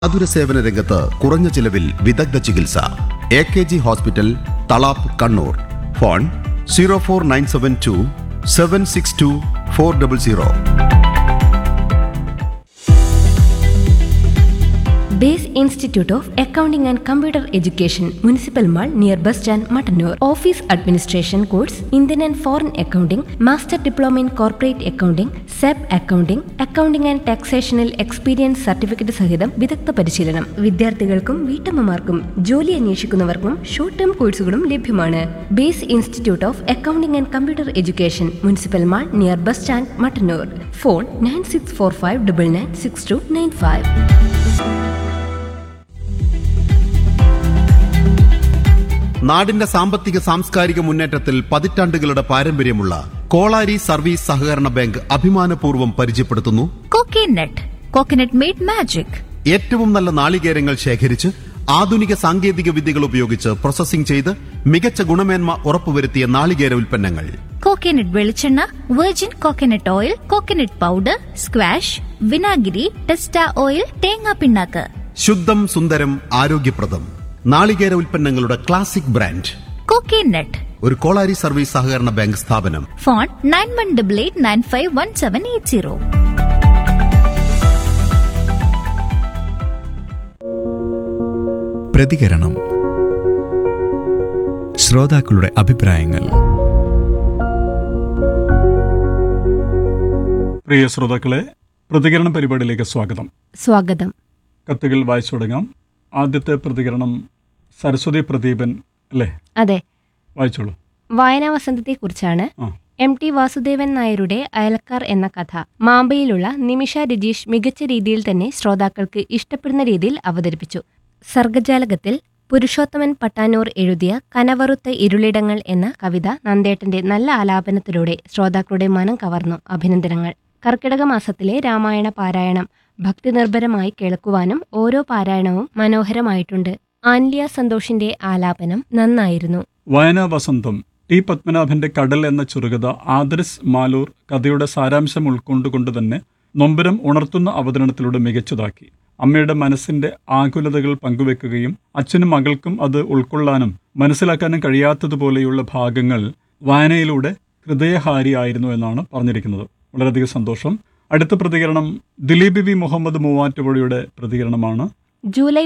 ആതുര സേവന രംഗത്ത് കുറഞ്ഞ ചിലവിൽ വിദഗ്ധ ചികിത്സ. AKG hospital, Thalap, Kannur. Phone 04972 762 400. Base institute of accounting and computer education, municipal mall, near bus stand, Mattannur. Office administration course, Indian and foreign accounting, master diploma in corporate accounting, സെബ് accounting, accounting and ടാക്സേഷനിൽ experience certificate സഹിതം വിദഗ്ധ പരിശീലനം. വിദ്യാർത്ഥികൾക്കും വീട്ടമ്മമാർക്കും ജോലി അന്വേഷിക്കുന്നവർക്കും short term കോഴ്സുകളും ലഭ്യമാണ്. Base institute of accounting and computer education, municipal mall, near bus stand, Mattannur. Phone 9645996295. നാടിന്റെ സാമ്പത്തിക സാംസ്കാരിക മുന്നേറ്റത്തിൽ പതിറ്റാണ്ടുകളുടെ പാരമ്പര്യമുള്ള കോളാരി സർവീസ് സഹകരണ ബാങ്ക് അഭിമാനപൂർവ്വം പരിചയപ്പെടുത്തുന്നു കോക്കനട്ട്. Coconut made magic. ഏറ്റവും നല്ല നാളികേരങ്ങൾ ശേഖരിച്ച് ആധുനിക സാങ്കേതിക വിദ്യകൾ ഉപയോഗിച്ച് പ്രോസസ്സിംഗ് ചെയ്ത് മികച്ച ഗുണമേന്മ ഉറപ്പുവരുത്തിയ നാളികേര ഉൽപ്പന്നങ്ങൾ. കോക്കനട്ട് വെളിച്ചെണ്ണ, virgin coconut oil, coconut powder, squash, വിനാഗിരി, ടെസ്റ്റ ഓയിൽ, തേങ്ങാ പിണ്ണാക്ക്. ശുദ്ധം, സുന്ദരം, ആരോഗ്യപ്രദം നാളികേര ഉൽപ്പന്നങ്ങളുടെ ക്ലാസിക് ബ്രാൻഡ് കോക്കനട്ട്. ഒരു കോളാരി സർവീസ് സഹകരണ ബാങ്ക് സ്ഥാപനം. ഫോൺ 9188951780. പ്രതികരണം. ശ്രോതാക്കളുടെ അഭിപ്രായങ്ങൾ. പ്രിയ ശ്രോതാക്കളെ, പ്രതികരണ പരിപാടിയിലേക്ക് സ്വാഗതം. കത്തുകൾ വായിച്ചു തുടങ്ങാം. ആദ്യത്തെ പ്രതികരണം സരസ്വതി പ്രദീപൻ അല്ലേ? അതെ, വായിച്ചോളൂ. വായനാ വസന്തത്തെക്കുറിച്ചാണ്. MT വാസുദേവൻ നായരുടെ അയൽക്കാർ എന്ന കഥ മാമ്പയിലുള്ള നിമിഷ രജീഷ് മികച്ച രീതിയിൽ തന്നെ ശ്രോതാക്കൾക്ക് ഇഷ്ടപ്പെടുന്ന രീതിയിൽ അവതരിപ്പിച്ചു. സർഗജാലകത്തിൽ പുരുഷോത്തമൻ പട്ടാനൂർ എഴുതിയ കനവറുത്ത ഇരുളിടങ്ങൾ എന്ന കവിത നന്ദേട്ടന്റെ നല്ല ആലാപനത്തിലൂടെ ശ്രോതാക്കളുടെ മനം കവർന്നു. അഭിനന്ദനങ്ങൾ. കർക്കിടക മാസത്തിലെ രാമായണ പാരായണം ഭക്തിനിർഭരമായി കേൾക്കുവാനും ഓരോ പാരായണവും മനോഹരമായിട്ടുണ്ട്. ആൻലിയ സന്തോഷിന്റെ ആലാപനം നന്നായിരുന്നു. വായനാ വസന്തം ടി പത്മനാഭന്റെ കടൽ എന്ന ചെറുകഥ ആദർശ് മാലൂർ കഥയുടെ സാരാംശം ഉൾക്കൊണ്ടുകൊണ്ട് തന്നെ നൊമ്പരം ഉണർത്തുന്ന അവതരണത്തിലൂടെ മികച്ചതാക്കി. അമ്മയുടെ മനസ്സിന്റെ ആകുലതകൾ പങ്കുവെക്കുകയും അച്ഛനും മകൾക്കും അത് ഉൾക്കൊള്ളാനും മനസ്സിലാക്കാനും കഴിയാത്തതുപോലെയുള്ള ഭാഗങ്ങൾ വായനയിലൂടെ ഹൃദയഹാരിയായിരുന്നു എന്നാണ് പറഞ്ഞിരിക്കുന്നത്. വളരെയധികം സന്തോഷം. അടുത്ത പ്രതികരണം ദിലീപ് വി മുഹമ്മദ് മൂവാറ്റുപുഴയുടെ പ്രതികരണമാണ്. ജൂലൈ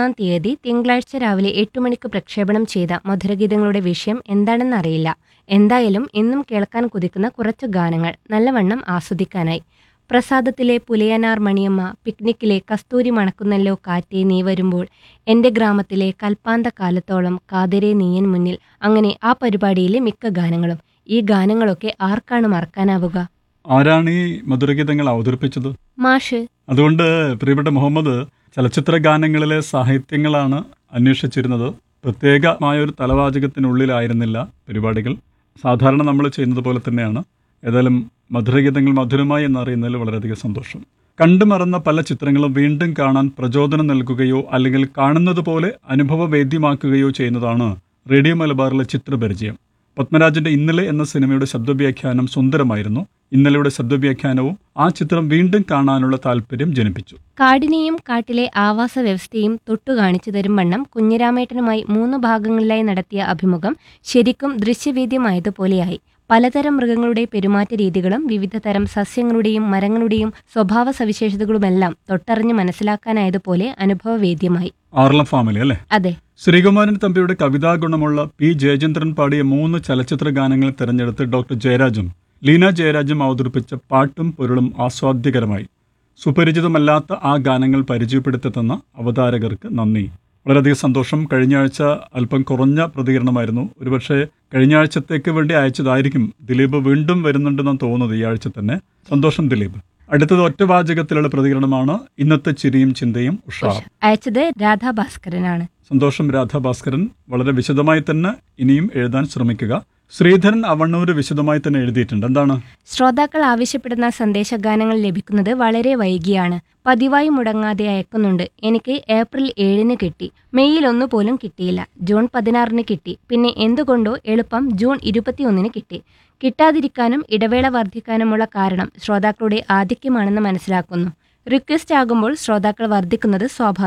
13 തിങ്കളാഴ്ച രാവിലെ 8 മണിക്ക് പ്രക്ഷേപണം ചെയ്ത മധുരഗീതങ്ങളുടെ വിഷയം എന്താണെന്നറിയില്ല. എന്തായാലും എന്നും കേൾക്കാൻ കുതിക്കുന്ന കുറച്ചു ഗാനങ്ങൾ നല്ലവണ്ണം ആസ്വദിക്കാനായി. പ്രസാദത്തിലെ പുലയനാർ മണിയമ്മ, പിക്നിക്കിലെ കസ്തൂരി മണക്കുന്നല്ലോ കാറ്റേ നീ വരുമ്പോൾ, എന്റെ ഗ്രാമത്തിലെ കൽപ്പാന്ത കാലത്തോളം, കാതരെ നീയൻ മുന്നിൽ, അങ്ങനെ ആ പരിപാടിയിലെ മിക്ക ഗാനങ്ങളും. ഈ ഗാനങ്ങളൊക്കെ ആർക്കാണ് മറക്കാനാവുക? ആരാണ് ഈ മധുരഗീതങ്ങൾ അവതരിപ്പിച്ചത്? മാഷ്. അതുകൊണ്ട് പ്രിയപ്പെട്ട മുഹമ്മദ്, ചലച്ചിത്ര ഗാനങ്ങളിലെ സാഹിത്യങ്ങളാണ് അന്വേഷിച്ചിരുന്നത്. പ്രത്യേകമായ ഒരു തലവാചകത്തിനുള്ളിലായിരുന്നില്ല പരിപാടികൾ. സാധാരണ നമ്മൾ ചെയ്യുന്നത് പോലെ തന്നെയാണ്. ഏതായാലും മധുരഗീതങ്ങൾ മധുരമായി എന്നറിയുന്നതിൽ വളരെയധികം സന്തോഷം. കണ്ടുമറന്ന പല ചിത്രങ്ങളും വീണ്ടും കാണാൻ പ്രചോദനം നൽകുകയോ അല്ലെങ്കിൽ കാണുന്നത് പോലെ അനുഭവവേദ്യമാക്കുകയോ ചെയ്യുന്നതാണ് റേഡിയോ മലബാറിലെ ചിത്രപരിചയം. പത്മരാജന്റെ ഇന്നലെ എന്ന സിനിമയുടെ ശബ്ദവ്യാഖ്യാനം സുന്ദരമായിരുന്നു. ഇന്നലെയുടെ ശബ്ദവ്യാഖ്യാനവും ആ ചിത്രം വീണ്ടും കാണാനുള്ള താല്പര്യം ജനിപ്പിച്ചു. കാടിനെയും കാട്ടിലെ ആവാസ വ്യവസ്ഥയും തൊട്ടു കാണിച്ചു തരും വണ്ണം കുഞ്ഞിരാമേട്ടനുമായി 3 ഭാഗങ്ങളിലായി നടത്തിയ അഭിമുഖം ശരിക്കും ദൃശ്യവേദ്യമായതുപോലെയായി. പലതരം മൃഗങ്ങളുടെ പെരുമാറ്റ രീതികളും വിവിധ തരം സസ്യങ്ങളുടെയും മരങ്ങളുടെയും സ്വഭാവ സവിശേഷതകളുമെല്ലാം തൊട്ടറിഞ്ഞ് മനസ്സിലാക്കാനായതുപോലെ അനുഭവവേദ്യമായി. ആർലം ഫാമിലി അല്ലേ? അതെ. ശ്രീകുമാരൻ തമ്പിയുടെ കവിതാഗുണമുള്ള P. ജയചന്ദ്രൻ പാടിയ 3 ചലച്ചിത്ര ഗാനങ്ങൾ തിരഞ്ഞെടുത്ത് ഡോക്ടർ ജയരാജും ലീന ജയരാജും അവതരിപ്പിച്ച പാട്ടും പൊരുളും ആസ്വാദ്യകരമായി. സുപരിചിതമല്ലാത്ത ആ ഗാനങ്ങൾ പരിചയപ്പെടുത്തി തന്ന അവതാരകർക്ക് നന്ദി. വളരെയധികം സന്തോഷം. കഴിഞ്ഞ ആഴ്ച അല്പം കുറഞ്ഞ പ്രതികരണമായിരുന്നു. ഒരുപക്ഷെ കഴിഞ്ഞ ആഴ്ചത്തേക്ക് വേണ്ടി അയച്ചതായിരിക്കും. ദിലീപ് വീണ്ടും വരുന്നുണ്ടെന്നാണ് തോന്നുന്നത് ഈ ആഴ്ച തന്നെ. സന്തോഷം ദിലീപ്. അടുത്തത് ഒറ്റവാചകത്തിലുള്ള പ്രതികരണമാണ്. ഇന്നത്തെ ചിരിയും ചിന്തയും ഉഷാർ. അയച്ചത് രാധാഭാസ്കരനാണ്. സന്തോഷം രാധാഭാസ്കരൻ. വളരെ വിശദമായി തന്നെ ഇനിയും എഴുതാൻ ശ്രമിക്കുക. ശ്രീധരൻ അവണ്ണൂര് വിശദമായി തന്നെ എഴുതിയിട്ടുണ്ട്. എന്താണ്? ശ്രോതാക്കൾ ആവശ്യപ്പെടുന്ന സന്ദേശഗാനങ്ങൾ ലഭിക്കുന്നത് വളരെ വൈകിയാണ്. പതിവായി മുടങ്ങാതെ അയക്കുന്നുണ്ട്. എനിക്ക് ഏപ്രിൽ 7 കിട്ടി. മെയ്യിൽ 1 പോലും കിട്ടിയില്ല. ജൂൺ 16 കിട്ടി. പിന്നെ എന്തുകൊണ്ടോ എളുപ്പം ജൂൺ 21 കിട്ടി. കിട്ടാതിരിക്കാനും ഇടവേള വർദ്ധിക്കാനുമുള്ള കാരണം ശ്രോതാക്കളുടെ ആധിക്യമാണെന്ന് മനസ്സിലാക്കുന്നു. റിക്വസ്റ്റ് ആകുമ്പോൾ ശ്രോതാക്കൾ വർദ്ധിക്കുന്നത് സ്വാഭാവികം.